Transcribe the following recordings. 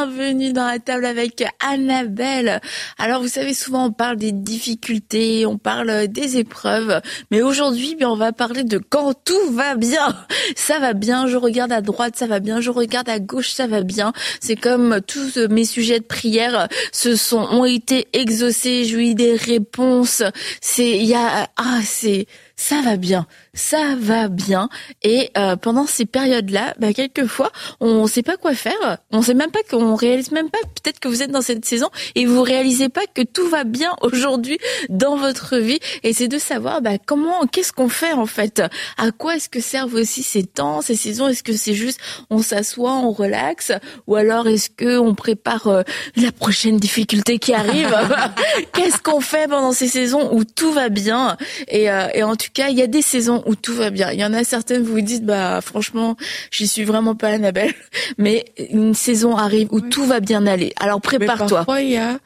Bienvenue dans la table avec Annabelle. Alors vous savez, souvent on parle des difficultés, on parle des épreuves, mais aujourd'hui on va parler de quand tout va bien. Ça va bien, je regarde à droite, ça va bien, je regarde à gauche, ça va bien. C'est comme tous mes sujets de prière ont été exaucés, j'ai eu des réponses. Ça va bien. Ça va bien. Et pendant ces périodes-là, quelquefois, on sait pas quoi faire. On sait même pas qu'on réalise même pas. Peut-être que vous êtes dans cette saison et vous réalisez pas que tout va bien aujourd'hui dans votre vie. Et c'est de savoir qu'est-ce qu'on fait en fait. À quoi est-ce que servent aussi ces temps, ces saisons? Est-ce que c'est juste on s'assoit, on relaxe, ou alors est-ce que on prépare la prochaine difficulté qui arrive? Qu'est-ce qu'on fait pendant ces saisons où tout va bien? Et en tout cas, il y a des saisons où tout va bien. Il y en a certaines, vous vous dites, franchement, j'y suis vraiment pas, Annabelle. Mais une saison arrive où tout va bien aller. Alors prépare-toi. Mais parfois, il y a,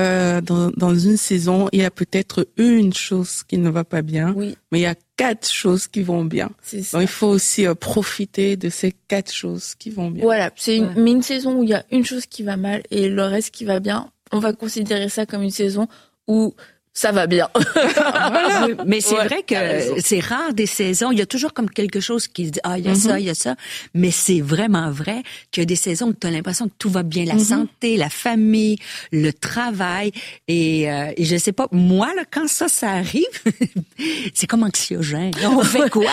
dans une saison, il y a peut-être une chose qui ne va pas bien. Oui. Mais il y a 4 choses qui vont bien. C'est ça. Donc, il faut aussi profiter de ces 4 choses qui vont bien. Voilà. Mais une saison où il y a une chose qui va mal et le reste qui va bien, on va considérer ça comme une saison où ça va bien. Voilà. Oui, mais c'est vrai que c'est rare des saisons. Il y a toujours comme quelque chose qui se dit, il y a ça, il y a ça. Mais c'est vraiment vrai qu'il y a des saisons où tu as l'impression que tout va bien. La santé, la famille, le travail. Et je sais pas, moi, là, quand ça arrive, c'est comme anxiogène. On fait quoi?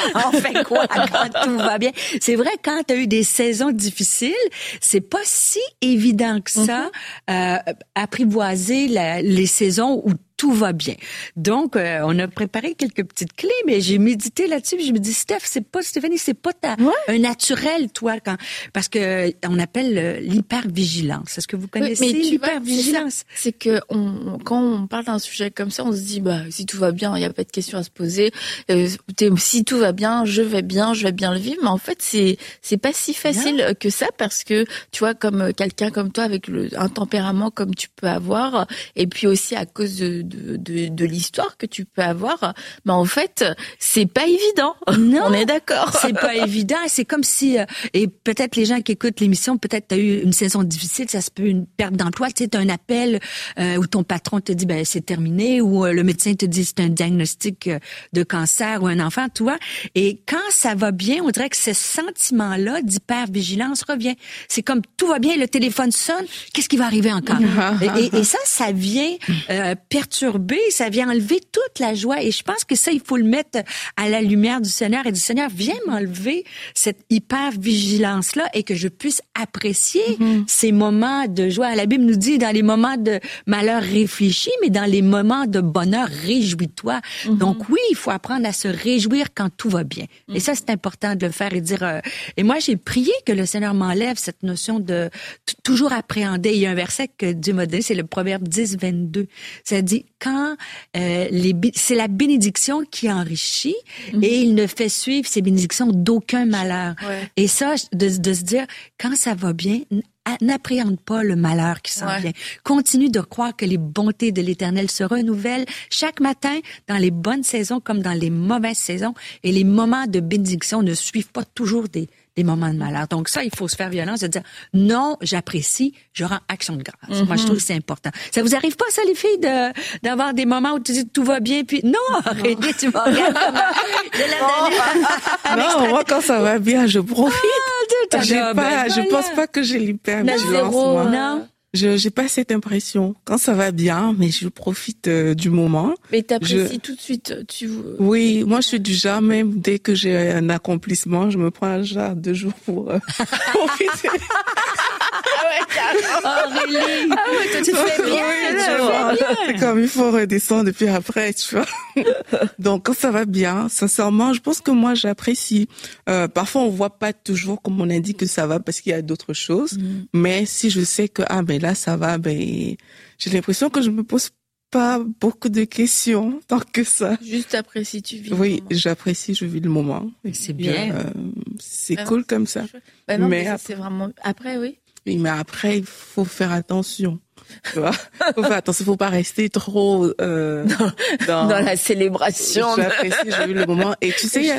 Quand tout va bien? C'est vrai, quand tu as eu des saisons difficiles, c'est pas si évident que ça, apprivoiser les saisons où tout va bien. Donc, on a préparé quelques petites clés, mais j'ai médité là-dessus. Je me dis, Stéphanie, c'est pas un naturel, toi, parce que on appelle l'hypervigilance. Est-ce que vous connaissez l'hypervigilance? C'est que quand on parle d'un sujet comme ça, on se dit, si tout va bien, il n'y a pas de question à se poser. Si tout va bien, je vais bien le vivre. Mais en fait, c'est pas si facile que ça, parce que, tu vois, comme quelqu'un comme toi, avec un tempérament comme tu peux avoir, et puis aussi à cause de l'histoire que tu peux avoir, en fait, c'est pas évident. Non, on est d'accord. C'est pas évident. C'est comme si, et peut-être les gens qui écoutent l'émission, peut-être t'as eu une saison difficile, ça se peut une perte d'emploi, tu sais, t'as un appel où ton patron te dit, c'est terminé, ou le médecin te dit c'est un diagnostic de cancer ou un enfant, tu vois. Et quand ça va bien, on dirait que ce sentiment-là d'hypervigilance revient. C'est comme tout va bien, le téléphone sonne, qu'est-ce qui va arriver encore? et ça vient perturber, ça vient enlever toute la joie. Et je pense que ça, il faut le mettre à la lumière du Seigneur et du Seigneur, viens m'enlever cette hyper-vigilance-là et que je puisse apprécier ces moments de joie. La Bible nous dit, dans les moments de malheur, réfléchis, mais dans les moments de bonheur, réjouis-toi. Donc oui, il faut apprendre à se réjouir quand tout va bien. Et ça, c'est important de le faire et dire... et moi, j'ai prié que le Seigneur m'enlève cette notion de toujours appréhender. Il y a un verset que Dieu m'a donné, c'est le Proverbe 10, 22. Ça dit, quand c'est la bénédiction qui enrichit et il ne fait suivre ces bénédictions d'aucun malheur. Ouais. Et ça, de se dire, quand ça va bien, n'appréhende pas le malheur qui s'en vient. Continue de croire que les bontés de l'Éternel se renouvellent chaque matin dans les bonnes saisons comme dans les mauvaises saisons. Et les moments de bénédiction ne suivent pas toujours des moments de malheur. Donc ça, il faut se faire violence de dire non, j'apprécie, je rends action de grâce. Moi, je trouve que c'est important. Ça vous arrive pas, ça, les filles, d'avoir des moments où tu dis tout va bien, puis non, arrêtez, tu vas regarder Non, moi, quand ça va bien, je profite. Je pense pas que j'ai l'hypervigilance, moi. Non. J'ai pas cette impression. Quand ça va bien, mais je profite du moment. Mais t'apprécies tout de suite. Oui, moi je suis du genre, même dès que j'ai un accomplissement, je me prends un genre 2 jours pour profiter. Aurélie, toi, tu fais bien. C'est comme il faut redescendre et puis après, tu vois. Donc quand ça va bien, sincèrement, je pense que moi j'apprécie. Parfois on voit pas toujours comme on a dit que ça va parce qu'il y a d'autres choses. Mais si je sais que là ça va, j'ai l'impression que je me pose pas beaucoup de questions tant que ça. Juste apprécie, tu vis. Oui, j'apprécie, je vis le moment. C'est bien. C'est cool comme ça. Mais après, c'est vraiment. Après, oui. Oui, mais après, il faut faire attention. Tu vois, faut faire attention, faut pas rester trop dans la célébration. J'apprécie, j'ai eu le moment. Et tu sais,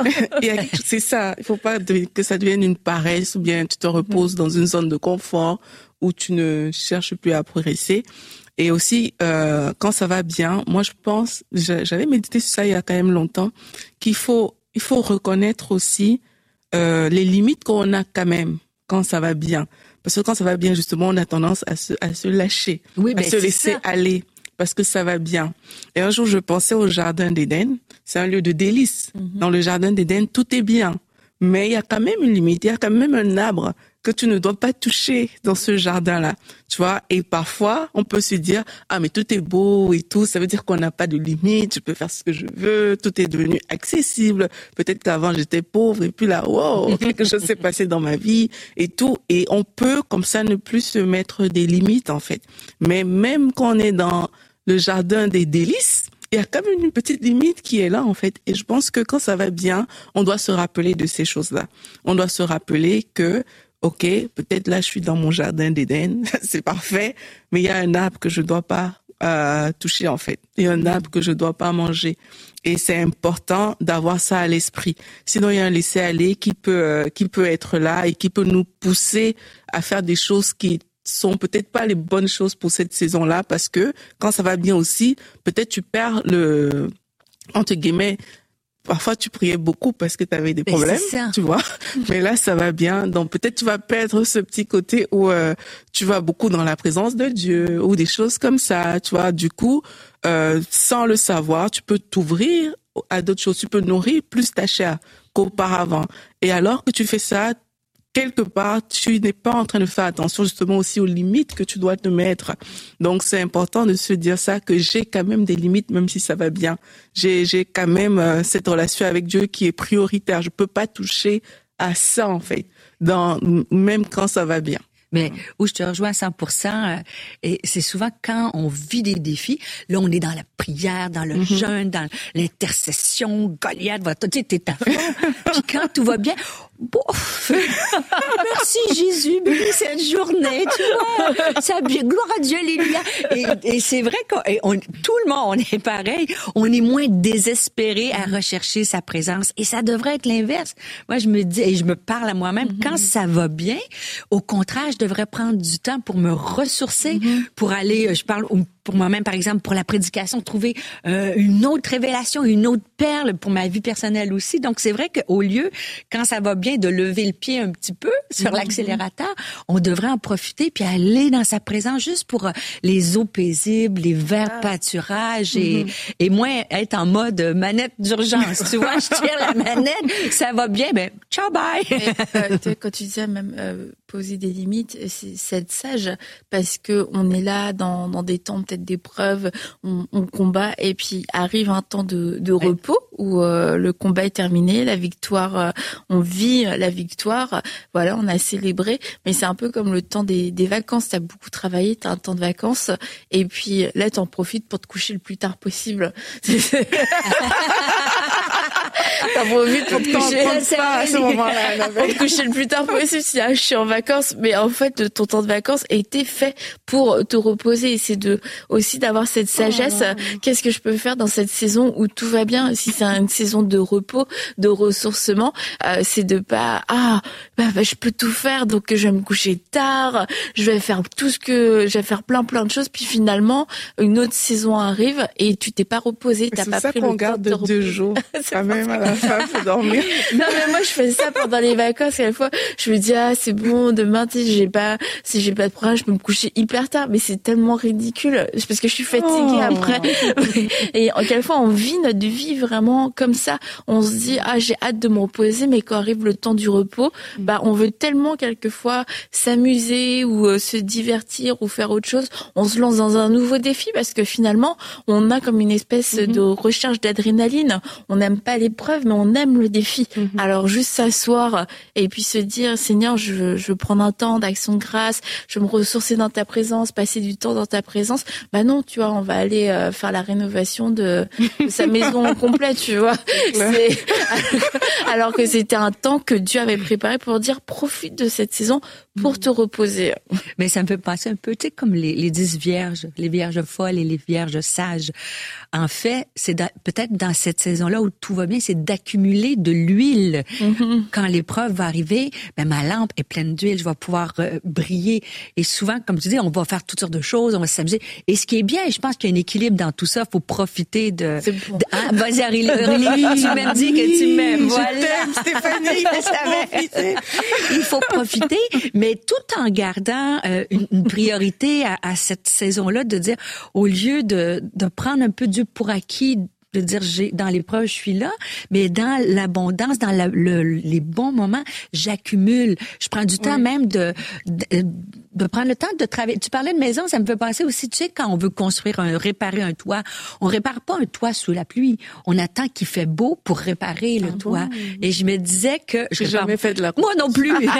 c'est ça. Il faut pas que ça devienne une paresse ou bien tu te reposes dans une zone de confort où tu ne cherches plus à progresser. Et aussi, quand ça va bien, moi je pense, j'avais médité sur ça il y a quand même longtemps, il faut reconnaître aussi les limites qu'on a quand même quand ça va bien. Parce que quand ça va bien, justement, on a tendance à se lâcher, à se laisser aller, parce que ça va bien. Et un jour, je pensais au Jardin d'Éden. C'est un lieu de délices. Dans le Jardin d'Éden, tout est bien. Mais il y a quand même une limite, il y a quand même un arbre que tu ne dois pas toucher dans ce jardin-là, tu vois. Et parfois, on peut se dire, ah, mais tout est beau et tout, ça veut dire qu'on n'a pas de limite, je peux faire ce que je veux, tout est devenu accessible. Peut-être qu'avant, j'étais pauvre et puis là, wow, quelque chose s'est passé dans ma vie et tout. Et on peut, comme ça, ne plus se mettre des limites, en fait. Mais même quand on est dans le jardin des délices, il y a quand même une petite limite qui est là, en fait. Et je pense que quand ça va bien, on doit se rappeler de ces choses-là. On doit se rappeler que, ok, peut-être là, je suis dans mon jardin d'Éden, c'est parfait, mais il y a un arbre que je dois pas toucher, en fait. Il y a un arbre que je dois pas manger. Et c'est important d'avoir ça à l'esprit. Sinon, il y a un laisser-aller qui peut être là et qui peut nous pousser à faire des choses qui sont peut-être pas les bonnes choses pour cette saison-là, parce que quand ça va bien aussi, peut-être tu perds entre guillemets, parfois tu priais beaucoup parce que tu avais des problèmes, tu vois, mais là ça va bien, donc peut-être tu vas perdre ce petit côté où tu vas beaucoup dans la présence de Dieu ou des choses comme ça, tu vois. Du coup, sans le savoir, tu peux t'ouvrir à d'autres choses, tu peux nourrir plus ta chair qu'auparavant. Et alors que tu fais ça, quelque part, tu n'es pas en train de faire attention justement aussi aux limites que tu dois te mettre. Donc, c'est important de se dire ça, que j'ai quand même des limites, même si ça va bien. J'ai quand même cette relation avec Dieu qui est prioritaire. Je peux pas toucher à ça, en fait, même quand ça va bien. Mais où je te rejoins à 100%, et c'est souvent quand on vit des défis, là on est dans la prière, dans le jeûne, dans l'intercession, Goliath va t'es à fond. Puis quand tout va bien, bouf, merci Jésus, bénis cette journée, tu vois, ça bien, gloire à Dieu, alléluia. Et c'est vrai tout le monde, on est pareil, on est moins désespéré à rechercher sa présence, et ça devrait être l'inverse. Moi je me dis, et je me parle à moi-même, quand ça va bien, au contraire, je devrais prendre du temps pour me ressourcer, pour aller, je parle pour moi-même, par exemple, pour la prédication, trouver une autre révélation, une autre perle pour ma vie personnelle aussi. Donc, c'est vrai qu'au lieu, quand ça va bien, de lever le pied un petit peu sur l'accélérateur, on devrait en profiter puis aller dans sa présence juste pour les eaux paisibles, les verts pâturages et moins être en mode manette d'urgence. Tu vois, je tire la manette, ça va bien, ben ciao, bye. Quand tu disais même poser des limites, c'est être sage, parce que on est là dans des temps peut-être d'épreuve, on combat, et puis arrive un temps de repos où le combat est terminé, la victoire, on vit la victoire, voilà, on a célébré, mais c'est un peu comme le temps des vacances, t'as beaucoup travaillé, t'as un temps de vacances, et puis là t'en profites pour te coucher le plus tard possible. T'as profité pour te coucher à ce moment-là. Pour te coucher le plus tard possible, si je suis en vacances, mais en fait ton temps de vacances était fait pour te reposer, et c'est aussi d'avoir cette sagesse. Qu'est-ce que je peux faire dans cette saison où tout va bien? Si c'est une saison de repos, de ressourcement, c'est de pas je peux tout faire, donc je vais me coucher tard, je vais faire plein de choses, puis finalement une autre saison arrive et tu t'es pas reposé, t'as pas pris le temps de te reposer. C'est ça qu'on garde de 2 jours. Quand même à la fin, faut dormir. Non, mais moi je fais ça pendant les vacances, et à la fois je me dis c'est bon, demain si j'ai pas de programme, je peux me coucher hyper tard, mais c'est tellement ridicule parce que je suis fatiguée après. Et quelquefois on vit notre vie vraiment comme ça. On se dit j'ai hâte de me reposer, mais quand arrive le temps du repos, on veut tellement quelquefois s'amuser ou se divertir ou faire autre chose. On se lance dans un nouveau défi parce que finalement on a comme une espèce de recherche d'adrénaline. On n'aime pas l'épreuve, l'épreuve, mais on aime le défi. Alors juste s'asseoir et puis se dire, Seigneur, je veux prendre un temps d'action de grâce, je veux me ressourcer dans ta présence, passer du temps dans ta présence. Bah non, tu vois, on va aller faire la rénovation de sa maison au complet, tu vois. Alors que c'était un temps que Dieu avait préparé pour dire, profite de cette saison pour te reposer. Mais ça me fait penser un peu, tu sais, comme les 10 vierges, les vierges folles et les vierges sages. En fait, c'est peut-être dans cette saison-là où tout va bien, c'est d'accumuler de l'huile. Quand l'épreuve va arriver, ben ma lampe est pleine d'huile, je vais pouvoir briller. Et souvent, comme tu dis, on va faire toutes sortes de choses, on va s'amuser. Et ce qui est bien, je pense qu'il y a un équilibre dans tout ça, faut profiter de... C'est bon. Vas-y, Aurélie, tu m'as dit que tu m'aimes. Voilà. Je t'aime, Stéphanie, il faut profiter. Il faut profiter, mais tout en gardant une priorité à cette saison-là, de dire, au lieu de prendre un peu Dieu pour acquis, de dire dans l'épreuve je suis là, mais dans l'abondance, dans les bons moments, j'accumule. Je prends du temps même de prendre le temps de travailler. Tu parlais de maison, ça me fait penser aussi, tu sais, quand on veut réparer un toit, on répare pas un toit sous la pluie. On attend qu'il fait beau pour réparer le toit. Et je me disais que j'ai jamais fait de la moi non plus. Mais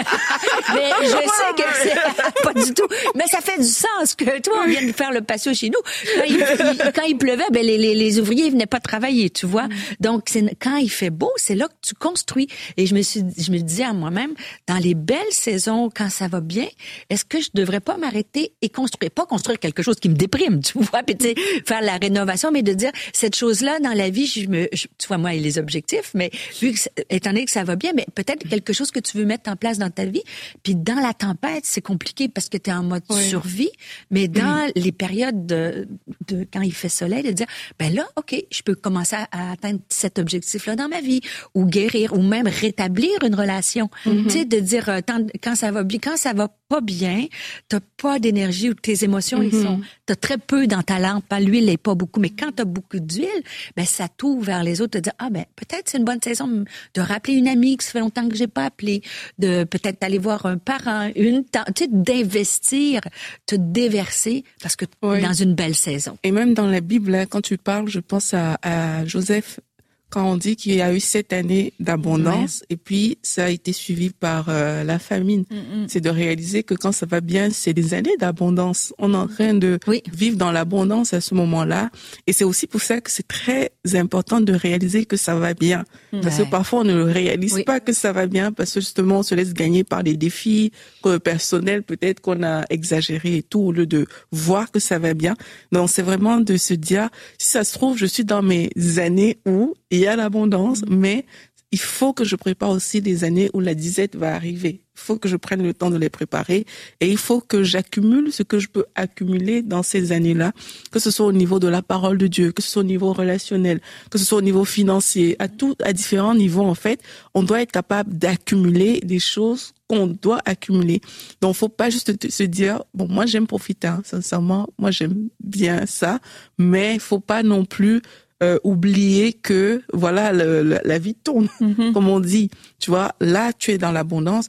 je sais que c'est pas du tout. Mais ça fait du sens que toi, on vient de faire le patio chez nous. Quand il pleuvait, ben les ouvriers venaient pas travailler, tu vois. Donc quand il fait beau, c'est là que tu construis. Et je me disais à moi-même, dans les belles saisons, quand ça va bien, est-ce que je devrais pas m'arrêter et pas construire quelque chose qui me déprime, tu vois, puis tu sais, faire la rénovation, mais de dire cette chose-là dans la vie, tu vois, moi et les objectifs, mais étant donné que ça va bien, mais peut-être quelque chose que tu veux mettre en place dans ta vie, puis dans la tempête, c'est compliqué parce que tu es en mode survie, mais dans les période de quand il fait soleil, de dire, ben là, OK, je peux commencer à atteindre cet objectif-là dans ma vie, ou guérir, ou même rétablir une relation. Tu sais, de dire, quand ça va bien, quand ça va pas bien, t'as pas d'énergie ou tes émotions, t'as très peu dans ta lampe, l'huile n'est pas beaucoup, mais quand t'as beaucoup d'huile, ben, ça t'ouvre vers les autres, de dire, ben, peut-être c'est une bonne saison de rappeler une amie que ça fait longtemps que j'ai pas appelé, de peut-être aller voir un parent, tu sais, d'investir, te déverser, parce que dans une belle saison. Et même dans la Bible, hein, quand tu parles, je pense à Joseph, quand on dit qu'il y a eu 7 années d'abondance et puis ça a été suivi par la famine. C'est de réaliser que quand ça va bien, c'est des années d'abondance. On est en train de vivre dans l'abondance à ce moment-là. Et c'est aussi pour ça que c'est très important de réaliser que ça va bien. Parce que parfois, on ne réalise pas que ça va bien parce que justement, on se laisse gagner par des défis personnels, peut-être qu'on a exagéré et tout, au lieu de voir que ça va bien. Donc, c'est vraiment de se dire, si ça se trouve, je suis dans mes années où il y a l'abondance, mais il faut que je prépare aussi des années où la disette va arriver. Il faut que je prenne le temps de les préparer et il faut que j'accumule ce que je peux accumuler dans ces années-là, que ce soit au niveau de la parole de Dieu, que ce soit au niveau relationnel, que ce soit au niveau financier, à différents niveaux, en fait, on doit être capable d'accumuler des choses qu'on doit accumuler. Donc, faut pas juste se dire, bon, moi, j'aime profiter, hein, sincèrement, moi, j'aime bien ça, mais faut pas non plus oublier que voilà la vie tourne, comme on dit. Tu vois, là tu es dans l'abondance.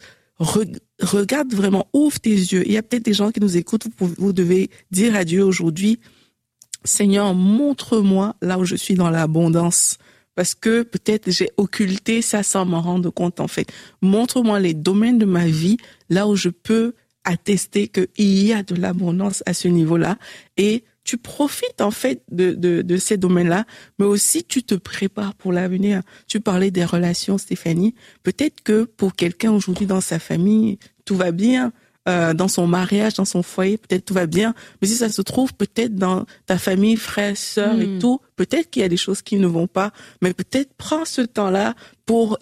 Regarde vraiment, ouvre tes yeux. Il y a peut-être des gens qui nous écoutent. Vous devez dire à Dieu aujourd'hui, Seigneur, montre-moi là où je suis dans l'abondance. Parce que peut-être j'ai occulté ça sans m'en rendre compte en fait. Montre-moi les domaines de ma vie là où je peux attester qu'il y a de l'abondance à ce niveau-là et tu profites en fait de ces domaines-là, mais aussi tu te prépares pour l'avenir. Tu parlais des relations, Stéphanie. Peut-être que pour quelqu'un aujourd'hui dans sa famille, tout va bien, dans son mariage, dans son foyer, peut-être tout va bien. Mais si ça se trouve, peut-être dans ta famille, frères, sœurs et tout, peut-être qu'il y a des choses qui ne vont pas. Mais peut-être prends ce temps-là pour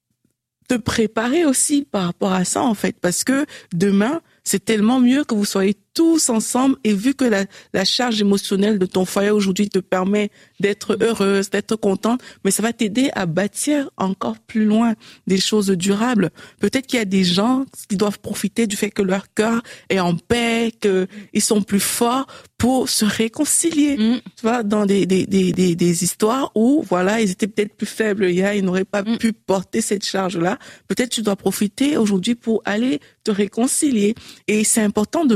te préparer aussi par rapport à ça en fait, parce que demain c'est tellement mieux que vous soyez tous ensemble et vu que la charge émotionnelle de ton foyer aujourd'hui te permet d'être heureuse, d'être contente, mais ça va t'aider à bâtir encore plus loin des choses durables. Peut-être qu'il y a des gens qui doivent profiter du fait que leur cœur est en paix, qu'ils sont plus forts pour se réconcilier. Tu vois, dans des histoires où, voilà, ils étaient peut-être plus faibles hier, ils n'auraient pas pu porter cette charge-là. Peut-être tu dois profiter aujourd'hui pour aller te réconcilier. Et c'est important de voir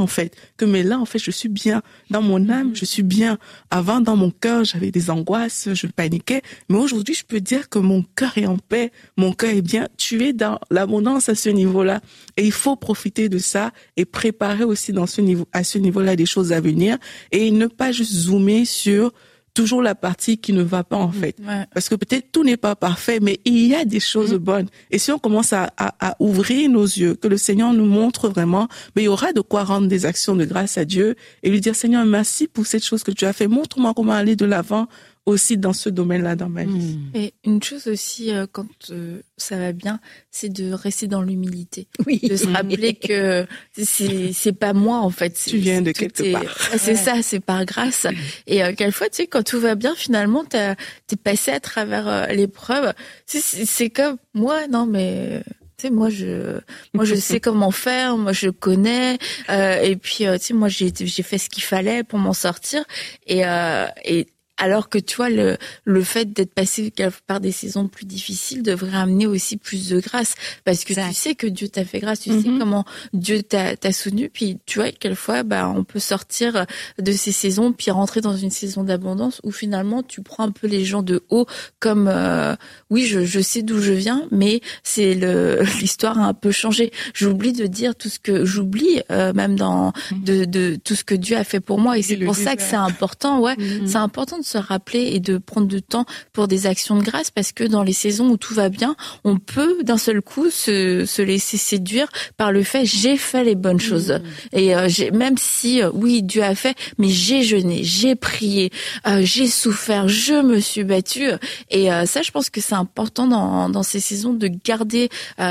en fait. Mais là, en fait, je suis bien. Dans mon âme, je suis bien. Avant, dans mon cœur, j'avais des angoisses, je paniquais. Mais aujourd'hui, je peux dire que mon cœur est en paix, mon cœur est bien. Tu es dans l'abondance à ce niveau-là. Et il faut profiter de ça et préparer aussi à ce niveau-là des choses à venir et ne pas juste zoomer sur toujours la partie qui ne va pas en fait. Ouais. Parce que peut-être tout n'est pas parfait, mais il y a des choses bonnes. Et si on commence à ouvrir nos yeux, que le Seigneur nous montre vraiment, mais il y aura de quoi rendre des actions de grâce à Dieu et lui dire Seigneur, merci pour cette chose que tu as fait. Montre-moi comment aller de l'avant aussi dans ce domaine-là dans ma vie. Et une chose aussi, quand ça va bien, c'est de rester dans l'humilité. Oui. De se rappeler que c'est pas moi, en fait. Tu viens de quelque part. C'est ça, c'est par grâce. Et quelquefois, tu sais, quand tout va bien, finalement, t'es passé à travers l'épreuve. C'est comme, moi, non, mais... Tu sais, moi je sais comment faire, moi je connais, et puis tu sais, moi j'ai fait ce qu'il fallait pour m'en sortir, et alors que tu vois le fait d'être passé par des saisons plus difficiles devrait amener aussi plus de grâce, parce que tu sais que Dieu t'a fait grâce, tu sais comment Dieu t'a soutenu, puis tu vois quelquefois on peut sortir de ces saisons puis rentrer dans une saison d'abondance où finalement tu prends un peu les gens de haut comme oui je sais d'où je viens, mais c'est l'histoire a un peu changé. J'oublie de dire tout ce que j'oublie même dans de tout ce que Dieu a fait pour moi, et c'est pour ça que c'est important, c'est important de se rappeler et de prendre du temps pour des actions de grâce, parce que dans les saisons où tout va bien, on peut d'un seul coup se laisser séduire par le fait j'ai fait les bonnes choses, et même si oui Dieu a fait, mais j'ai jeûné, j'ai prié, j'ai souffert, je me suis battue, et ça je pense que c'est important dans ces saisons de garder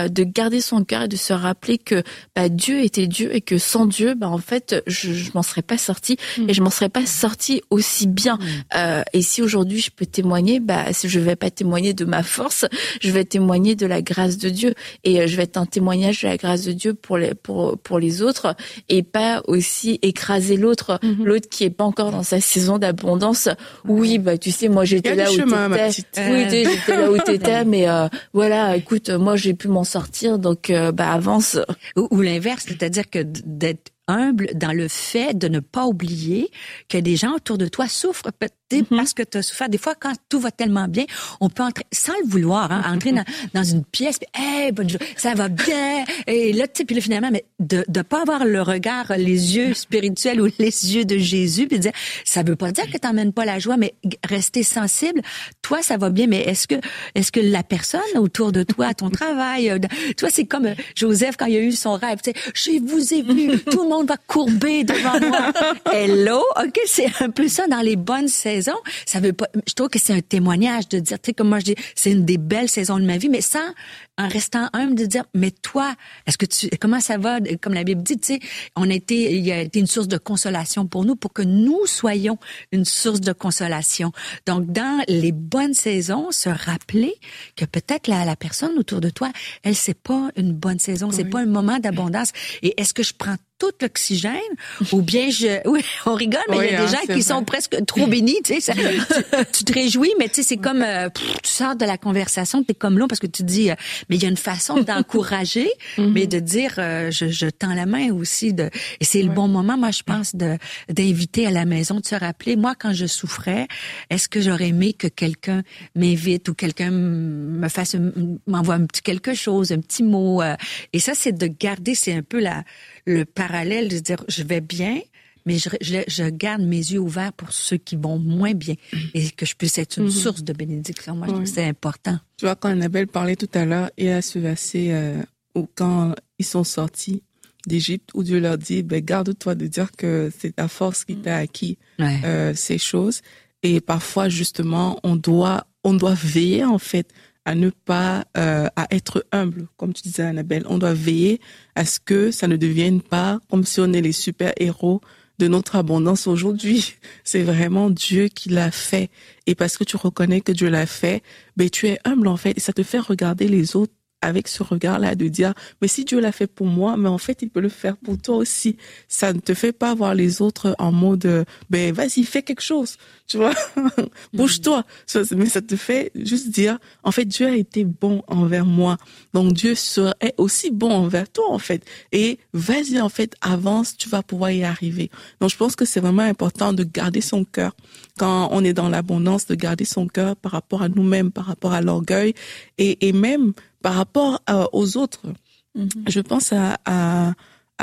son cœur et de se rappeler que Dieu était Dieu, et que sans Dieu en fait je m'en serais pas sortie, et je m'en serais pas sortie aussi bien. Et si aujourd'hui je peux témoigner, je vais pas témoigner de ma force, je vais témoigner de la grâce de Dieu, et je vais être un témoignage de la grâce de Dieu pour les autres, et pas aussi écraser l'autre qui est pas encore dans sa saison d'abondance. Oui, tu sais, moi j'étais là où t'étais. Oui, j'étais là où t'étais, mais voilà, écoute, moi j'ai pu m'en sortir, donc avance. Ou l'inverse, c'est-à-dire que d'être humble dans le fait de ne pas oublier que des gens autour de toi souffrent parce que tu as souffert. Des fois, quand tout va tellement bien, on peut entrer, sans le vouloir, entrer dans une pièce, puis, hey, bonne journée, ça va bien. Et là, tu sais, puis là, finalement, mais de pas avoir le regard, les yeux spirituels ou les yeux de Jésus, puis de dire, ça veut pas dire que t'emmènes pas la joie, mais rester sensible. Toi, ça va bien, mais est-ce que la personne autour de toi, à ton travail, toi, c'est comme Joseph quand il a eu son rêve, tu sais, je vous ai vu, tout le monde va courber devant moi. Hello, ok, c'est un peu ça dans les bonnes saisons. Ça veut pas, je trouve que c'est un témoignage de dire, tu sais, comme moi je dis, c'est une des belles saisons de ma vie, mais en restant humble de dire, mais toi, comment ça va? Comme la Bible dit, tu sais, il a été une source de consolation pour nous, pour que nous soyons une source de consolation. Donc, dans les bonnes saisons, se rappeler que peut-être la personne autour de toi, elle, c'est pas une bonne saison, c'est pas un moment d'abondance. Et est-ce que je prends tout l'oxygène ou bien oui, on rigole, mais il y a des gens qui sont presque trop bénis, tu sais, tu te réjouis, mais tu sais, c'est comme, tu sors de la conversation, t'es comme l'eau parce que tu dis, mais il y a une façon d'encourager, mais de dire, je tends la main aussi et c'est le bon moment, moi, je pense, d'inviter à la maison, de se rappeler, moi, quand je souffrais, est-ce que j'aurais aimé que quelqu'un m'invite ou quelqu'un m'envoie un petit quelque chose, un petit mot, et ça, c'est de garder, c'est un peu le parallèle de dire je vais bien, mais je garde mes yeux ouverts pour ceux qui vont moins bien et que je puisse être une source de bénédiction. Moi, je trouve que c'est important. Tu vois, quand Annabelle parlait tout à l'heure, il y a ce verset où quand ils sont sortis d'Égypte, où Dieu leur dit, garde-toi de dire que c'est ta force qui t'a acquis ces choses. Et parfois, justement, on doit veiller, en fait, à ne pas à être humble, comme tu disais Annabelle. On doit veiller à ce que ça ne devienne pas comme si on est les super-héros de notre abondance aujourd'hui. C'est vraiment Dieu qui l'a fait. Et parce que tu reconnais que Dieu l'a fait, tu es humble en fait. Et ça te fait regarder les autres avec ce regard-là de dire, mais si Dieu l'a fait pour moi, mais en fait, il peut le faire pour toi aussi. Ça ne te fait pas voir les autres en mode, ben, vas-y, fais quelque chose, tu vois, bouge-toi. Mais ça te fait juste dire, en fait, Dieu a été bon envers moi. Donc, Dieu est aussi bon envers toi, en fait. Et vas-y, en fait, avance, tu vas pouvoir y arriver. Donc, je pense que c'est vraiment important de garder son cœur quand on est dans l'abondance, de garder son cœur par rapport à nous-mêmes, par rapport à l'orgueil et même par rapport aux autres. Je pense à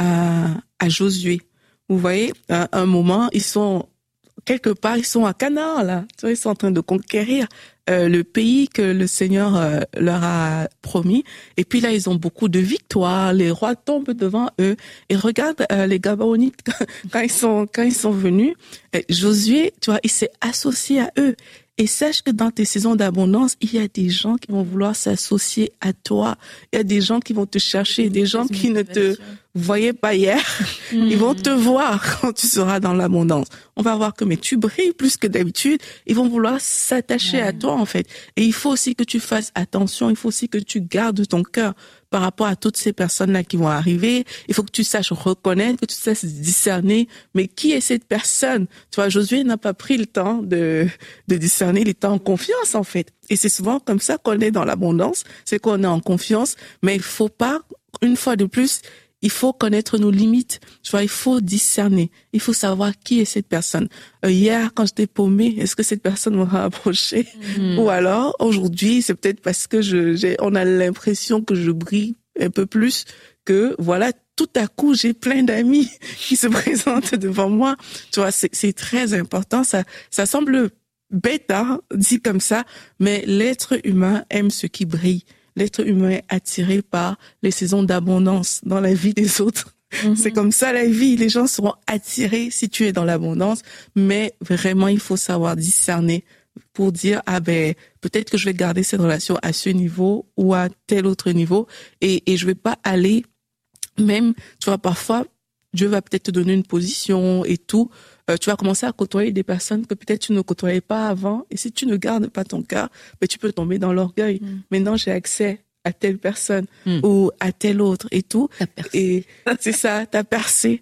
Josué. Vous voyez, à un moment, ils sont quelque part, ils sont à Canaan, là. Tu vois, ils sont en train de conquérir le pays que le Seigneur leur a promis. Et puis là, ils ont beaucoup de victoires. Les rois tombent devant eux. Et regarde les Gabaonites quand ils sont venus. Josué, tu vois, il s'est associé à eux. Et sache que dans tes saisons d'abondance, il y a des gens qui vont vouloir s'associer à toi. Il y a des gens qui vont te chercher, des gens qui ne te voyaient pas hier. Ils vont te voir quand tu seras dans l'abondance. On va voir que mais tu brilles plus que d'habitude. Ils vont vouloir s'attacher à toi, en fait. Et il faut aussi que tu fasses attention. Il faut aussi que tu gardes ton cœur par rapport à toutes ces personnes-là qui vont arriver. Il faut que tu saches reconnaître, que tu saches discerner. Mais qui est cette personne? Tu vois, Josué n'a pas pris le temps de discerner. Il était en confiance, en fait. Et c'est souvent comme ça qu'on est dans l'abondance. C'est qu'on est en confiance. Mais il faut pas, une fois de plus, il faut connaître nos limites. Tu vois, il faut discerner. Il faut savoir qui est cette personne. Hier, quand j'étais paumée, est-ce que cette personne m'aura approché? Ou alors, aujourd'hui, c'est peut-être parce que on a l'impression que je brille un peu plus que, voilà, tout à coup, j'ai plein d'amis qui se présentent devant moi. Tu vois, c'est très important. Ça semble bête, hein, dit comme ça, mais l'être humain aime ce qui brille. L'être humain est attiré par les saisons d'abondance dans la vie des autres. C'est comme ça la vie. Les gens seront attirés si tu es dans l'abondance, mais vraiment, il faut savoir discerner pour dire, ah ben, peut-être que je vais garder cette relation à ce niveau ou à tel autre niveau et je vais pas aller, même, tu vois, parfois, Dieu va peut-être te donner une position et tout. Tu vas commencer à côtoyer des personnes que peut-être tu ne côtoyais pas avant. Et si tu ne gardes pas ton cœur, ben, tu peux tomber dans l'orgueil. Maintenant, j'ai accès à telle personne ou à telle autre et tout. Et c'est ça, t'as percé.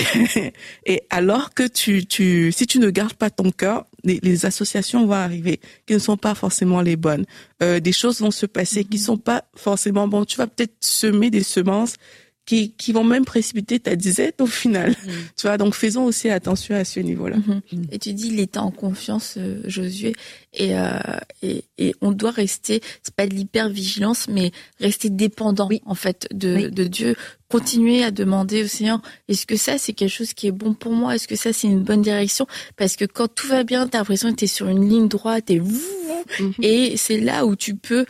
Et alors que si tu ne gardes pas ton cœur, les associations vont arriver qui ne sont pas forcément les bonnes. Des choses vont se passer qui sont pas forcément bonnes. Tu vas peut-être semer des semences qui vont même précipiter ta disette au final. Tu vois, donc faisons aussi attention à ce niveau-là. Et tu dis, il était en confiance, Josué, et on doit rester, c'est pas de l'hypervigilance, mais rester dépendant, en fait, de Dieu. Continuer à demander au Seigneur, est-ce que ça, c'est quelque chose qui est bon pour moi? Est-ce que ça, c'est une bonne direction? Parce que quand tout va bien, t'as l'impression que t'es sur une ligne droite et c'est là où tu peux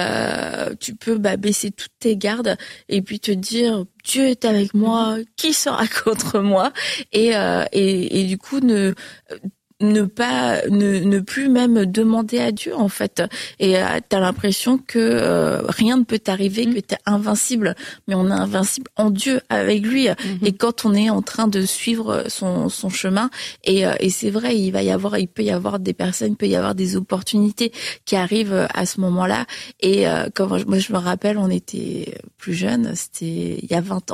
baisser toutes tes gardes et puis te dire, Dieu est avec moi, qui sera contre moi? Et du coup, ne plus même demander à Dieu, en fait. Et t'as l'impression que rien ne peut t'arriver, que t'es invincible. Mais on est invincible en Dieu, avec lui. Et quand on est en train de suivre son chemin, et c'est vrai, il peut y avoir des personnes, il peut y avoir des opportunités qui arrivent à ce moment-là. Et moi je me rappelle, on était plus jeunes, c'était il y a 20 ans.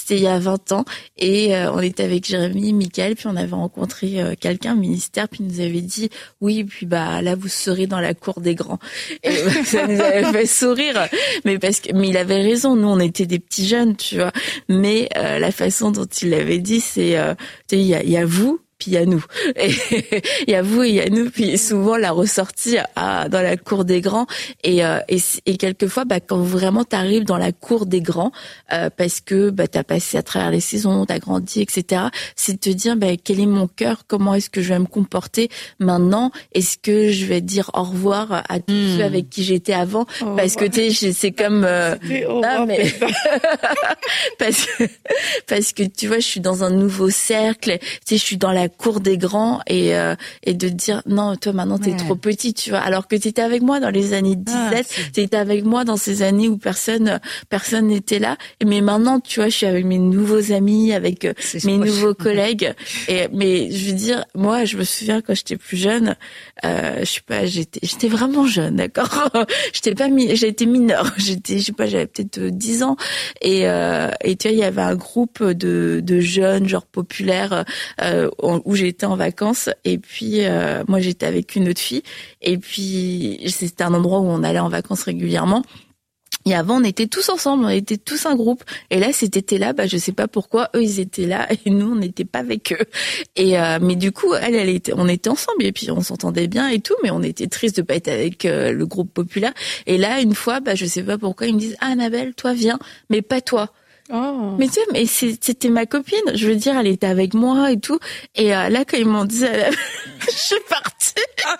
Et on était avec Jérémy, Michael, puis on avait rencontré quelqu'un, ministère, puis il nous avait dit, oui, puis là vous serez dans la cour des grands. Et ça nous avait fait sourire, mais il avait raison, nous on était des petits jeunes, tu vois. Mais la façon dont il l'avait dit, c'est il y a vous, puis il y a nous. Et il y a vous et il y a nous, puis souvent la ressortie dans la cour des grands. Et quelquefois, quand vraiment t'arrives dans la cour des grands, parce que t'as passé à travers les saisons, t'as grandi, etc., c'est de te dire quel est mon cœur, comment est-ce que je vais me comporter maintenant, est-ce que je vais dire au revoir à tous ceux avec qui j'étais avant, parce que c'est comme mais parce que tu vois, je suis dans un nouveau cercle, je suis dans la cour des grands et de dire non, toi maintenant t'es trop petit, tu vois, alors que t'étais avec moi dans les années 17, t'étais avec moi dans ces années où personne n'était là. Mais maintenant, tu vois, je suis avec mes nouveaux amis, avec mes nouveaux collègues. Mais je veux dire, moi, je me souviens quand j'étais plus jeune, je sais pas, j'étais vraiment jeune, d'accord. J'ai été mineure. Je sais pas, j'avais peut-être 10 ans. Et tu vois, il y avait un groupe de jeunes, genre populaires, où j'étais en vacances. Et puis, moi, j'étais avec une autre fille. Et puis, c'était un endroit où on allait en vacances régulièrement. Et avant, on était tous ensemble, on était tous un groupe. Et là, cet été-là, je sais pas pourquoi, eux, ils étaient là et nous, on n'était pas avec eux. Et mais du coup, on était ensemble et puis on s'entendait bien et tout, mais on était triste de pas être avec le groupe populaire. Et là, une fois, je sais pas pourquoi, ils me disent, Annabelle, toi, viens, mais pas toi. Oh. Mais tu sais, mais c'était ma copine. Je veux dire, elle était avec moi et tout. Et là, quand ils m'ont dit, je suis partie.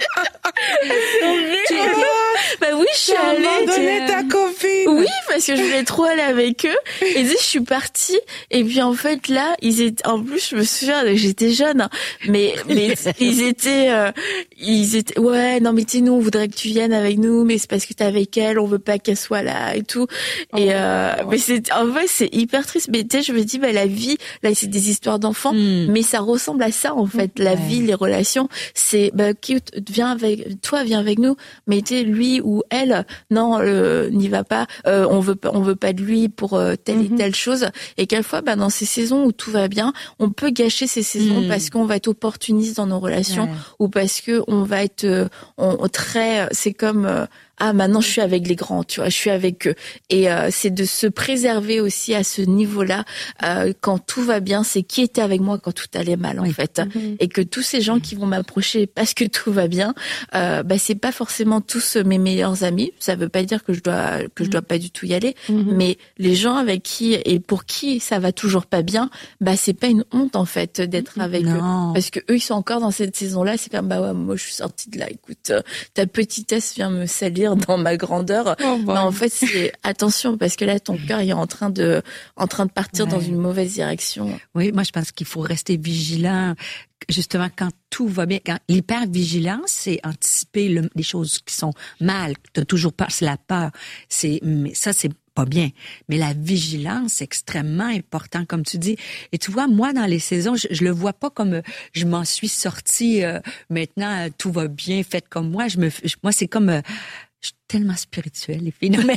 Oui, je suis allée. Abandonné ta copine. Oui, parce que je voulais trop aller avec eux. Et je suis partie. Et puis en fait là, en plus, je me souviens, j'étais jeune, hein, mais ils étaient, ouais, non mais tu sais, nous on voudrait que tu viennes avec nous, mais c'est parce que t'es avec elle, on veut pas qu'elle soit là et tout. Et mais en fait c'est hyper triste. Mais tu sais, je me dis, la vie, là c'est des histoires d'enfants, mais ça ressemble à ça en fait. La vie, les relations, c'est viens avec nous. Mais tu sais, lui ou elle, non, n'y va pas. On veut pas de lui pour telle et telle chose. Et quelquefois, dans ces saisons où tout va bien, on peut gâcher ces saisons parce qu'on va être opportuniste dans nos relations ou parce que on va être c'est comme maintenant je suis avec les grands, tu vois, je suis avec eux. Et c'est de se préserver aussi à ce niveau-là quand tout va bien, c'est qui était avec moi quand tout allait mal en fait. Et que tous ces gens qui vont m'approcher parce que tout va bien, c'est pas forcément tous mes meilleurs amis. Ça veut pas dire que je dois pas du tout y aller, mais les gens avec qui et pour qui ça va toujours pas bien, c'est pas une honte en fait d'être avec eux, parce que eux ils sont encore dans cette saison-là. C'est comme moi je suis sortie de là. Écoute, ta petitesse vient me salir dans ma grandeur. En fait, c'est attention parce que là, ton cœur est en train de partir dans une mauvaise direction. Oui, moi, je pense qu'il faut rester vigilant. Justement, quand tout va bien, quand l'hypervigilance, c'est anticiper les choses qui sont mal. T'as toujours peur, c'est la peur. Mais ça, c'est pas bien. Mais la vigilance, c'est extrêmement important, comme tu dis. Et tu vois, moi, dans les saisons, je le vois pas comme je m'en suis sortie, maintenant, tout va bien, faites comme moi. Moi, c'est comme, je suis tellement spirituelle, les filles. Non, mais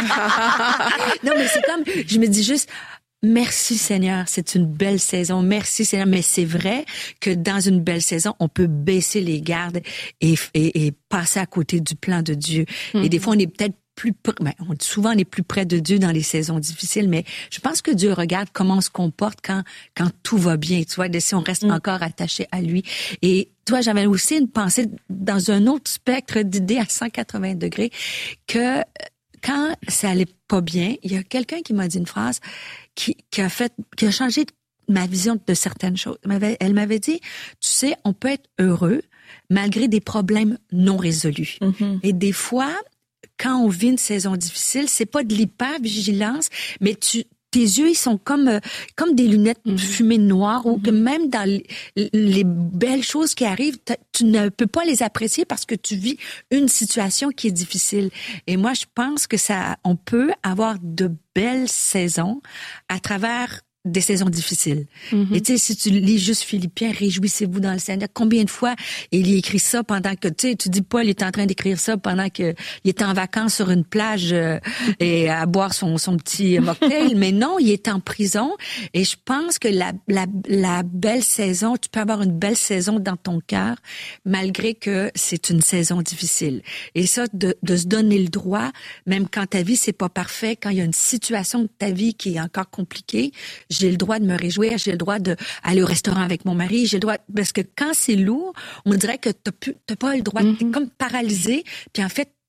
c'est comme, je me dis juste, merci Seigneur, c'est une belle saison. Merci Seigneur. Mais c'est vrai que dans une belle saison, on peut baisser les gardes et passer à côté du plan de Dieu. Et des fois, on est peut-être souvent on est plus près de Dieu dans les saisons difficiles, mais je pense que Dieu regarde comment on se comporte quand tout va bien, tu vois, si on reste encore attaché à lui. Et toi, j'avais aussi une pensée dans un autre spectre d'idées à 180 degrés que quand ça allait pas bien, il y a quelqu'un qui m'a dit une phrase qui a changé ma vision de certaines choses. Elle m'avait dit, tu sais, on peut être heureux malgré des problèmes non résolus. Et des fois, quand on vit une saison difficile, c'est pas de l'hypervigilance, mais tes yeux, ils sont comme des lunettes fumées noires, ou que même dans les belles choses qui arrivent, tu ne peux pas les apprécier parce que tu vis une situation qui est difficile. Et moi, je pense que on peut avoir de belles saisons à travers des saisons difficiles. Et tu sais, si tu lis juste Philippiens, réjouissez-vous dans le Seigneur. Combien de fois il écrit ça pendant que, tu sais, tu dis Paul est en train d'écrire ça pendant que il est en vacances sur une plage et à boire son petit mocktail, mais non, il est en prison. Et je pense que la belle saison, tu peux avoir une belle saison dans ton cœur malgré que c'est une saison difficile. Et ça, de se donner le droit, même quand ta vie c'est pas parfait, quand il y a une situation de ta vie qui est encore compliquée, j'ai le droit de me réjouir, j'ai le droit d'aller au restaurant avec mon mari, j'ai le droit, parce que quand c'est lourd, on dirait que t'as pas le droit, t'es comme paralysé, puis en fait,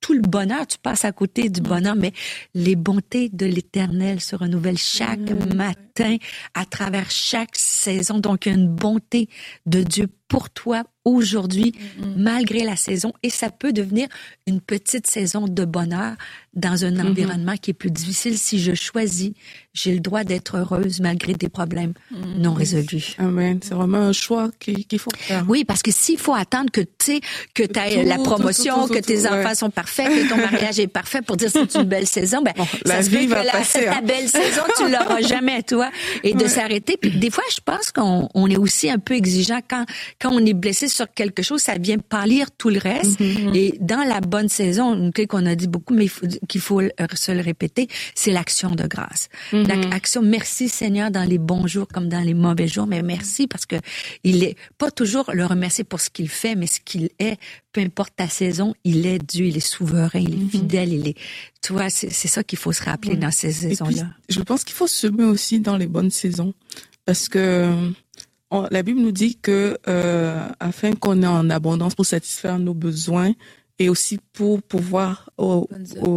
tout le bonheur, tu passes à côté du bonheur, mais les bontés de l'Éternel se renouvellent chaque matin à travers chaque saison. Donc, il y a une bonté de Dieu pour toi aujourd'hui, malgré la saison. Et ça peut devenir une petite saison de bonheur dans un environnement qui est plus difficile. Si je choisis, j'ai le droit d'être heureuse malgré des problèmes non résolus. Amen. C'est vraiment un choix qu'il faut faire. Oui, parce que s'il faut attendre que tu aies la promotion, que tes enfants sont parfaits, que ton mariage est parfait pour dire c'est une belle saison, ben, la vie va passer. Ta belle saison, tu l'auras jamais, toi. Et de s'arrêter. Puis des fois, je pense qu'on est aussi un peu exigeant quand on est blessé sur quelque chose, ça vient pâlir tout le reste. Et dans la bonne saison, une clé qu'on a dit beaucoup, mais qu'il faut se le répéter, c'est l'action de grâce. L'action, merci Seigneur dans les bons jours comme dans les mauvais jours, mais merci parce que il est pas toujours le remercier pour ce qu'il fait, mais ce qu'il est, peu importe ta saison, il est Dieu, il est souverain, il est fidèle, tu vois, c'est ça qu'il faut se rappeler dans ces saisons-là. Je pense qu'il faut semer aussi dans les bonnes saisons parce que la Bible nous dit que afin qu'on ait en abondance pour satisfaire nos besoins et aussi pour pouvoir aux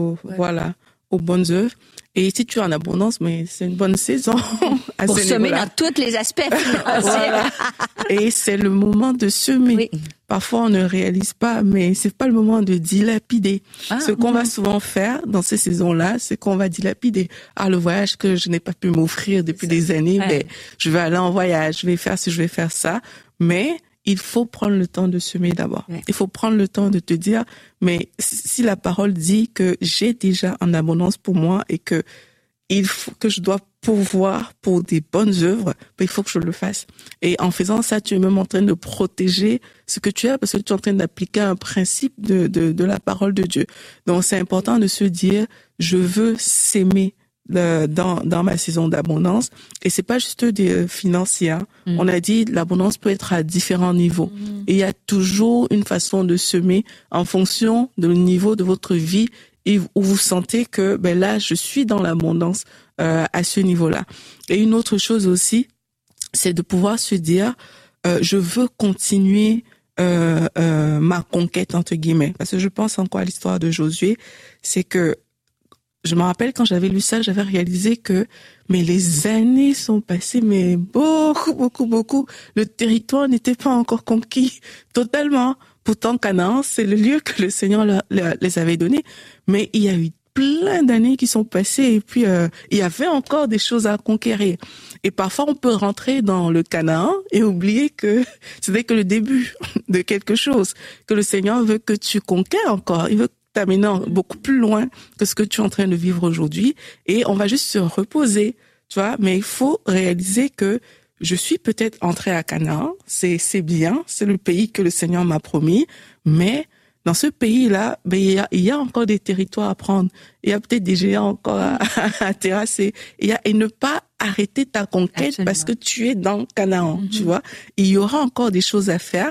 bonnes œuvres. Et si tu es en abondance, mais c'est une bonne saison à pour ce semer niveau-là. dans tous les aspects financiers. Voilà. Et c'est le moment de semer. Oui. Parfois, on ne réalise pas, mais c'est pas le moment de dilapider. Ce qu'on va souvent faire dans ces saisons-là, c'est qu'on va dilapider. Ah, le voyage que je n'ai pas pu m'offrir depuis des années, ben, je vais aller en voyage, je vais faire ci, je vais faire ça. Mais il faut prendre le temps de semer d'abord. Ouais. Il faut prendre le temps de te dire, mais si la parole dit que j'ai déjà en abondance pour moi et que il faut que je dois pourvoir pour des bonnes œuvres, ben il faut que je le fasse. Et en faisant ça, tu es même en train de protéger ce que tu as parce que tu es en train d'appliquer un principe de la parole de Dieu. Donc c'est important de se dire, je veux s'aimer dans ma saison d'abondance, et c'est pas juste des financiers. On a dit l'abondance peut être à différents niveaux, et il y a toujours une façon de semer en fonction du niveau de votre vie et où vous sentez que ben là je suis dans l'abondance à ce niveau-là. Et une autre chose aussi, c'est de pouvoir se dire je veux continuer ma conquête entre guillemets, parce que je pense encore à l'histoire de Josué, c'est que je me rappelle quand j'avais lu ça, j'avais réalisé que mais les années sont passées, mais beaucoup. Le territoire n'était pas encore conquis totalement. Pourtant, Canaan, c'est le lieu que le Seigneur les avait donné. Mais il y a eu plein d'années qui sont passées et puis il y avait encore des choses à conquérir. Et parfois, on peut rentrer dans le Canaan et oublier que c'était que le début de quelque chose, que le Seigneur veut que tu conquières encore. Il veut t'amener beaucoup plus loin que ce que tu es en train de vivre aujourd'hui, et on va juste se reposer, tu vois, mais il faut réaliser que je suis peut-être entrée à Canaan, c'est bien, c'est le pays que le Seigneur m'a promis, mais dans ce pays-là, ben il y a encore des territoires à prendre, il y a peut-être des géants encore à terrasser, et ne pas arrêter ta conquête. Absolument. Parce que tu es dans Canaan, tu vois. Il y aura encore des choses à faire,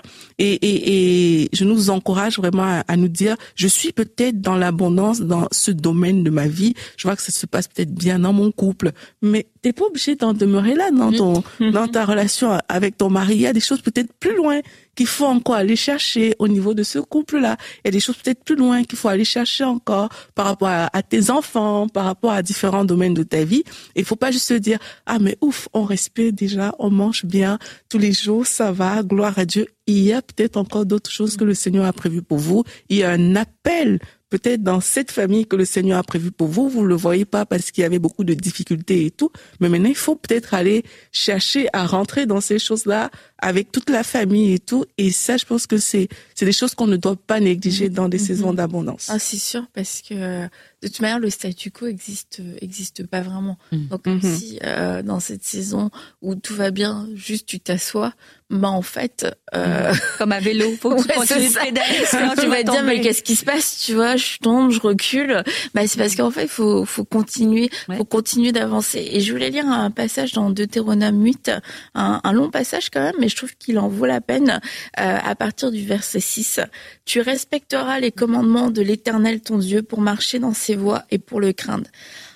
et je nous encourage vraiment à nous dire, je suis peut-être dans l'abondance dans ce domaine de ma vie, je vois que ça se passe peut-être bien dans mon couple, mais t'es pas obligé d'en demeurer là dans ta relation avec ton mari. Il y a des choses peut-être plus loin qu'il faut encore aller chercher au niveau de ce couple-là. Il y a des choses peut-être plus loin qu'il faut aller chercher encore par rapport à tes enfants, par rapport à différents domaines de ta vie. Il faut pas juste se dire, ah mais ouf, on respire déjà, on mange bien tous les jours, ça va, gloire à Dieu. Il y a peut-être encore d'autres choses que le Seigneur a prévues pour vous. Il y a un appel peut-être dans cette famille que le Seigneur a prévu pour vous. Vous le voyez pas parce qu'il y avait beaucoup de difficultés et tout. Mais maintenant, il faut peut-être aller chercher à rentrer dans ces choses-là avec toute la famille et tout. Et ça, je pense que c'est des choses qu'on ne doit pas négliger dans des saisons d'abondance. Ah, c'est sûr, parce que de toute manière, le statu quo existe pas vraiment. Donc, si dans cette saison où tout va bien, juste tu t'assois, bah en fait, comme à vélo, faut que tu continues de pédaler, sinon tu vas te dire mais qu'est-ce qui se passe, tu vois, je tombe, je recule. Bah c'est parce qu'en fait faut continuer, faut continuer d'avancer. Et je voulais lire un passage dans Deutéronome 8, un long passage quand même, mais je trouve qu'il en vaut la peine. À partir du verset 6, tu respecteras les commandements de l'Éternel ton Dieu pour marcher dans ses voies et pour le craindre.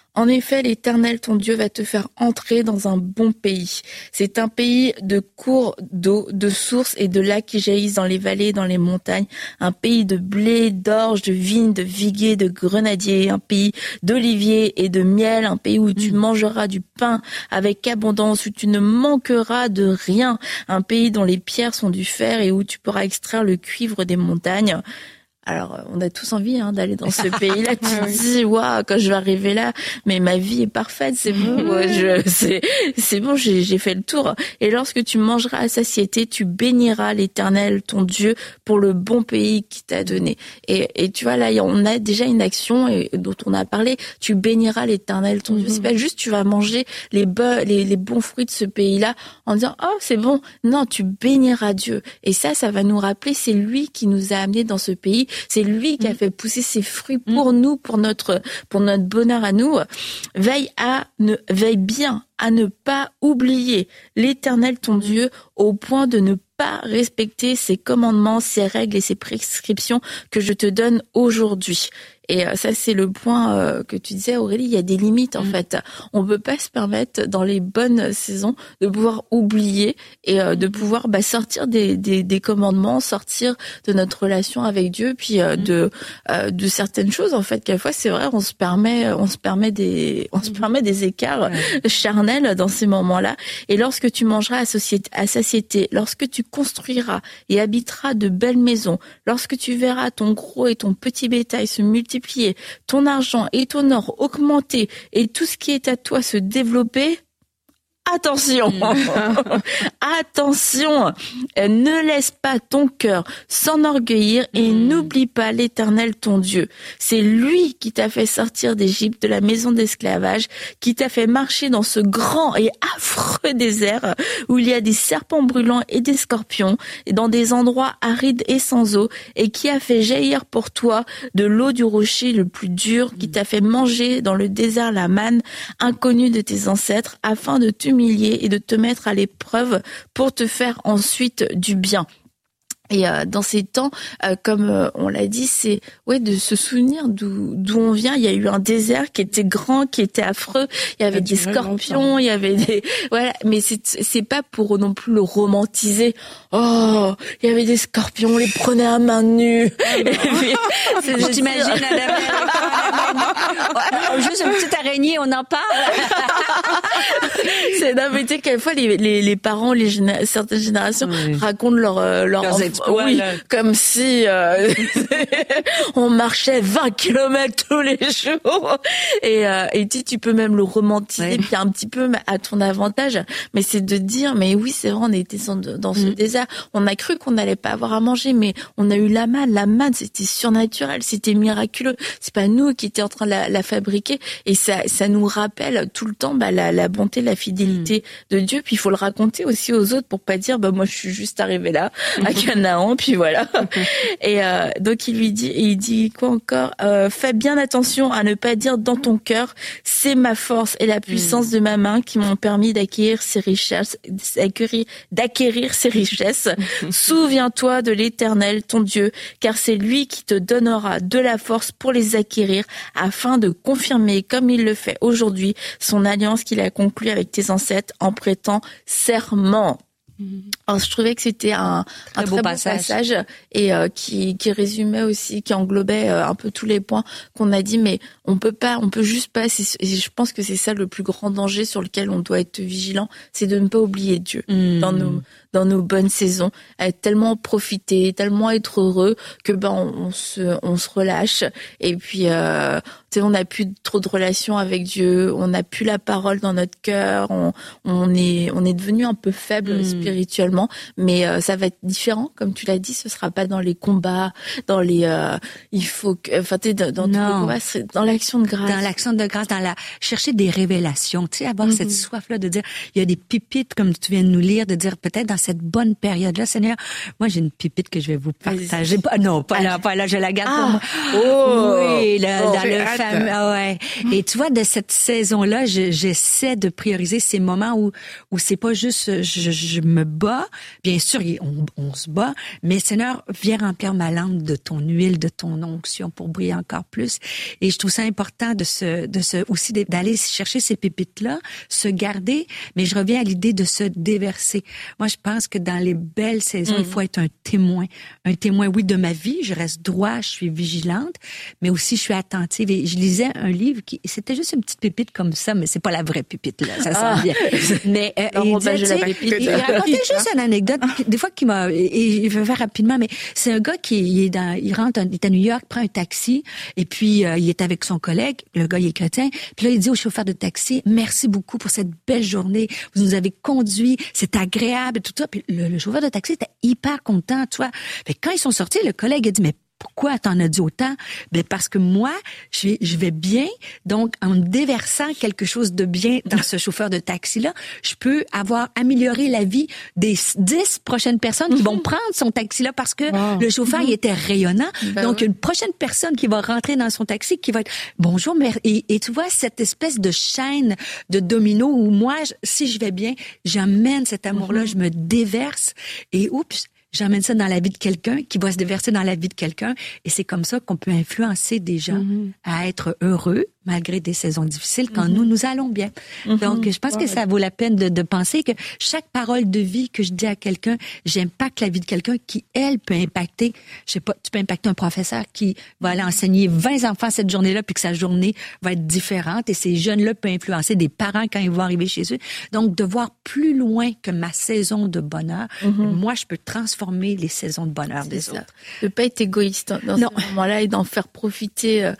En effet, l'Éternel, ton Dieu, va te faire entrer dans un bon pays. C'est un pays de cours d'eau, de sources et de lacs qui jaillissent dans les vallées, dans les montagnes. Un pays de blé, d'orge, de vignes, de figuiers, de grenadiers. Un pays d'oliviers et de miel. Un pays où tu mangeras du pain avec abondance, où tu ne manqueras de rien. Un pays dont les pierres sont du fer et où tu pourras extraire le cuivre des montagnes. Alors, on a tous envie d'aller dans ce pays-là. Tu te dis, waouh, quand je vais arriver là, mais ma vie est parfaite, c'est bon, c'est bon, j'ai fait le tour. Et lorsque tu mangeras à satiété, tu béniras l'Éternel, ton Dieu, pour le bon pays qu'il t'a donné. Et tu vois, là, on a déjà une action dont on a parlé. Tu béniras l'Éternel, ton Dieu. C'est pas juste tu vas manger les bons fruits de ce pays-là en disant, oh, c'est bon. Non, tu béniras Dieu. Et ça va nous rappeler, c'est lui qui nous a amenés dans ce pays. C'est lui qui a fait pousser ses fruits pour nous, pour notre bonheur à nous. Veille bien à ne pas oublier l'Éternel ton Dieu au point de ne pas respecter ses commandements, ses règles et ses prescriptions que je te donne aujourd'hui. Et ça, c'est le point que tu disais, Aurélie, il y a des limites, en fait. On peut pas se permettre, dans les bonnes saisons, de pouvoir oublier et de pouvoir sortir des commandements, sortir de notre relation avec Dieu, puis de certaines choses, en fait. Quelquefois, c'est vrai, on se permet des écarts charnels dans ces moments-là. Et lorsque tu mangeras à satiété, lorsque tu construiras et habiteras de belles maisons, lorsque tu verras ton gros et ton petit bétail se multiplier, ton argent et ton or augmenter et tout ce qui est à toi se développer, attention, attention, ne laisse pas ton cœur s'enorgueillir et n'oublie pas l'Éternel ton Dieu. C'est lui qui t'a fait sortir d'Égypte, de la maison d'esclavage, qui t'a fait marcher dans ce grand et affreux désert où il y a des serpents brûlants et des scorpions, et dans des endroits arides et sans eau, et qui a fait jaillir pour toi de l'eau du rocher le plus dur, qui t'a fait manger dans le désert la manne inconnue de tes ancêtres, afin de t'humilier et de te mettre à l'épreuve pour te faire ensuite du bien. Et dans ces temps, comme on l'a dit, c'est de se souvenir d'où on vient. Il y a eu un désert qui était grand, qui était affreux. Il y avait des scorpions, il y avait des Mais c'est pas pour non plus le romantiser. Oh, il y avait des scorpions, on les prenait à main nue. Je t'imagine juste une petite araignée, on en parle. Non, mais tu sais, quelquefois les parents, certaines générations racontent leurs exploits. Oui, comme si on marchait 20 kilomètres tous les jours. Et tu peux même le romantiser, puis un petit peu à ton avantage. Mais c'est de dire, mais oui, c'est vrai, on était dans ce désert. On a cru qu'on n'allait pas avoir à manger, mais on a eu la manne. La manne, c'était surnaturel, c'était miraculeux. C'est pas nous qui étions en train de la fabriquer. Et ça nous rappelle tout le temps la bonté, la fidélité de Dieu. Puis il faut le raconter aussi aux autres pour pas dire, moi je suis juste arrivé là à Canaan, puis voilà. Et donc il dit quoi encore, fais bien attention à ne pas dire dans ton cœur, c'est ma force et la puissance de ma main qui m'ont permis d'acquérir ces richesses. Souviens-toi de l'Éternel, ton Dieu, car c'est lui qui te donnera de la force pour les acquérir, afin de confirmer, comme il le fait aujourd'hui, son alliance qu'il a conclue avec tes ancêtres en prêtant serment. Alors, je trouvais que c'était un très beau passage et qui résumait aussi, qui englobait un peu tous les points qu'on a dit, mais on peut juste pas, et je pense que c'est ça le plus grand danger sur lequel on doit être vigilant, c'est de ne pas oublier Dieu dans nos bonnes saisons, tellement profiter, tellement être heureux que on se relâche, et puis on n'a plus trop de relations avec Dieu, on n'a plus la parole dans notre cœur, on est devenu un peu faible spirituellement, mais ça va être différent, comme tu l'as dit, ce sera pas dans les combats, dans les il faut que dans tous les combats, c'est dans l'action de grâce. Dans l'action de grâce, chercher des révélations, tu sais, avoir cette soif là de dire il y a des pépites comme tu viens de nous lire, de dire peut-être dans cette bonne période-là, Seigneur, moi j'ai une pépite que je vais vous partager. Pas là, je la garde pour moi. Oui, dans le fameux. Et tu vois, de cette saison-là, j'essaie de prioriser ces moments où c'est pas juste je me me bats. Bien sûr, on se bat, mais Seigneur, viens remplir ma lampe de ton huile, de ton onction pour briller encore plus. Et je trouve ça important aussi d'aller chercher ces pépites-là, se garder, mais je reviens à l'idée de se déverser. Moi, je pense que dans les belles saisons, il faut être un témoin, oui, de ma vie. Je reste droit, je suis vigilante, mais aussi je suis attentive. Et je lisais un livre c'était juste une petite pépite comme ça, mais c'est pas la vraie pépite, là. Ça sent bien. Mais, il racontait juste une anecdote, des fois et je vais faire rapidement, mais c'est un gars il est à New York, prend un taxi, et puis, il est avec son collègue, le gars, il est chrétien, puis là, il dit au chauffeur de taxi, merci beaucoup pour cette belle journée, vous nous avez conduit, c'est agréable, et tout ça. Puis le chauffeur de taxi était hyper content, tu vois. Fait que quand ils sont sortis, le collègue a dit, mais pourquoi t'en as dit autant? Ben parce que moi, je vais bien, donc en déversant quelque chose de bien dans ce chauffeur de taxi-là, je peux avoir amélioré la vie des 10 prochaines personnes qui vont prendre son taxi-là parce que le chauffeur, il était rayonnant. Donc, une prochaine personne qui va rentrer dans son taxi, qui va être bonjour, et tu vois, cette espèce de chaîne de domino où moi, si je vais bien, j'emmène cet amour-là, je me déverse et oups, j'emmène ça dans la vie de quelqu'un qui va se déverser dans la vie de quelqu'un et c'est comme ça qu'on peut influencer des gens à être heureux malgré des saisons difficiles quand nous allons bien. Donc, je pense que ça vaut la peine de penser que chaque parole de vie que je dis à quelqu'un, j'impacte la vie de quelqu'un qui, elle, peut impacter, je sais pas, tu peux impacter un professeur qui va aller enseigner 20 enfants cette journée-là puis que sa journée va être différente et ces jeunes-là peuvent influencer des parents quand ils vont arriver chez eux. Donc, de voir plus loin que ma saison de bonheur, moi, je peux transformer les saisons de bonheur des autres. De pas être égoïste dans ce moment-là et d'en faire profiter,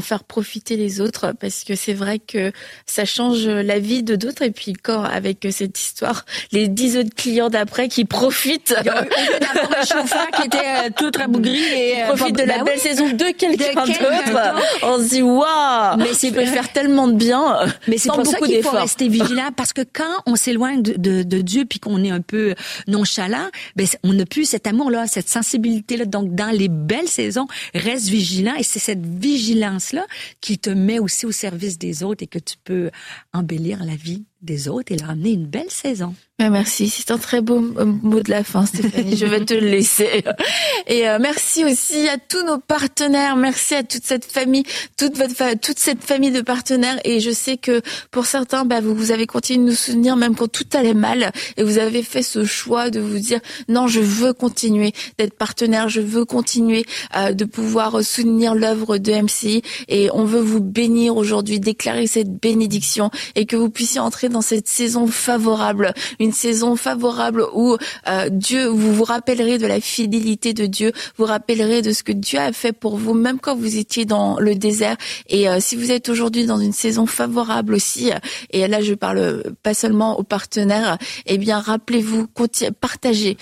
les autres. Parce que c'est vrai que ça change la vie de d'autres et puis quand avec cette histoire, les 10 autres clients d'après qui profitent d'avoir un chauffeur qui était tout rabougri et profite de la belle saison de quelqu'un d'autre, on se dit waouh, mais c'est peut faire tellement de bien. Mais c'est pour ça qu'il faut rester vigilant parce que quand on s'éloigne de Dieu puis qu'on est un peu nonchalant, ben on n'a plus cet amour-là, cette sensibilité-là. Donc dans les belles saisons, reste vigilant et c'est cette vigilance-là qui te met aussi au service des autres et que tu peux embellir la vie des autres et leur amener une belle saison. Merci, c'est un très beau mot de la fin, Stéphanie. Je vais te le laisser. Et merci aussi à tous nos partenaires. Merci à toute cette famille, toute cette famille de partenaires. Et je sais que pour certains, vous avez continué de nous soutenir même quand tout allait mal. Et vous avez fait ce choix de vous dire non, je veux continuer d'être partenaire. Je veux continuer de pouvoir soutenir l'œuvre de MCI. Et on veut vous bénir aujourd'hui, déclarer cette bénédiction et que vous puissiez entrer dans cette saison favorable. Une saison favorable où Dieu, vous vous rappellerez de la fidélité de Dieu, vous rappellerez de ce que Dieu a fait pour vous, même quand vous étiez dans le désert. Et si vous êtes aujourd'hui dans une saison favorable aussi, et là je parle pas seulement aux partenaires, eh bien rappelez-vous, partagez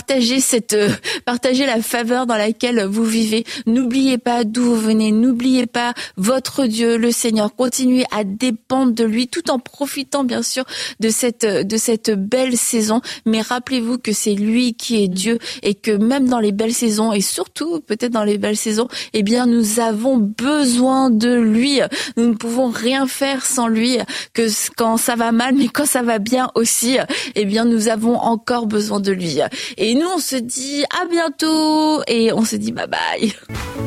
la faveur dans laquelle vous vivez. N'oubliez pas d'où vous venez, n'oubliez pas votre Dieu, le Seigneur. Continuez à dépendre de lui, tout en profitant bien sûr de cette belle saison, mais rappelez-vous que c'est lui qui est Dieu et que même dans les belles saisons et surtout peut-être dans les belles saisons, eh bien nous avons besoin de lui. Nous ne pouvons rien faire sans lui, que quand ça va mal, mais quand ça va bien aussi, eh bien nous avons encore besoin de lui. Et nous on se dit à bientôt et on se dit bye bye.